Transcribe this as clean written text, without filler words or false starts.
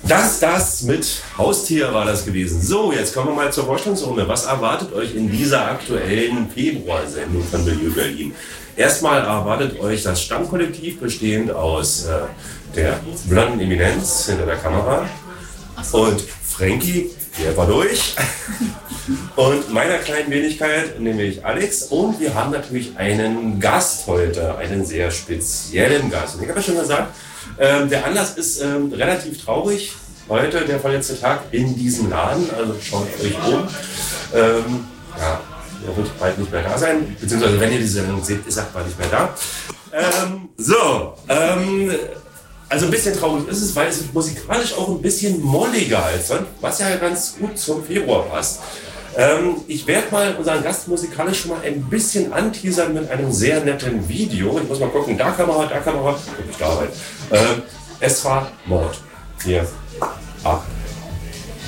Das mit Haustier war das gewesen. So, jetzt kommen wir mal zur Vorstellungsrunde. Was erwartet euch in dieser aktuellen Februarsendung von Milieu Berlin? Erstmal erwartet euch das Stammkollektiv, bestehend aus der blonden Eminenz hinter der Kamera und Frankie, der war durch, und meiner kleinen Wenigkeit, nämlich Alex. Und wir haben natürlich einen Gast heute, einen sehr speziellen Gast. Und ich habe ja schon gesagt, der Anlass ist relativ traurig. Heute der vorletzte Tag in diesem Laden, also schaut euch um. Ja, er wird bald nicht mehr da sein, beziehungsweise wenn ihr diese Sendung seht, ist er bald nicht mehr da. Also ein bisschen traurig ist es, weil es musikalisch auch ein bisschen molliger als sonst, was ja ganz gut zum Februar passt. Ich werde mal unseren Gast musikalisch schon mal ein bisschen anteasern mit einem sehr netten Video. Ich muss mal gucken, da Kamera, guck ich da rein. Es war Mord. Hier.